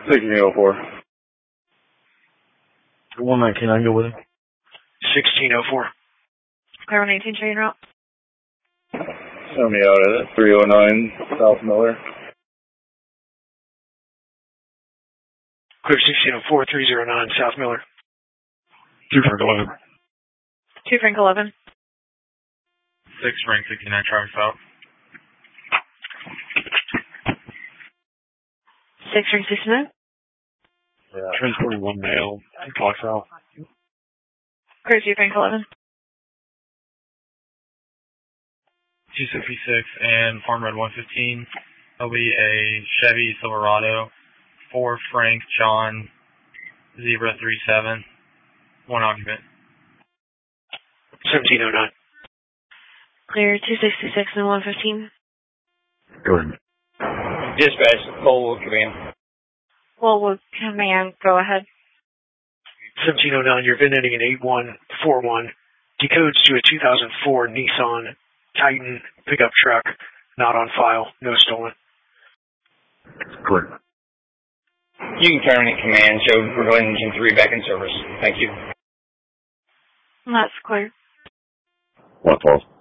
1604. 119, I go with him. 1604. Clear 119, show you en route. Send me out at 309 South Miller. Clear 1604, 309 South Miller. 2 Frank 11. 2 Frank 11. 6 Frank 69, Travis South. 6 Frank 69. Yeah. Transporting 1 male. Clock South. Clear 2 Frank 11. 266 and Farm Road 115. There'll be a Chevy Silverado, 4 Frank John Zebra 37, 1 occupant. 1709. Clear 266 and 115. Go ahead. Dispatch, Bullwood Command. Bullwood Command, go ahead. 1709, your VIN ending in 8141. Decodes to a 2004 Nissan Titan pickup truck. Not on file. No stolen. Clear. You can terminate command. Show Royal Engine 3 back in service. Thank you. That's clear. 112.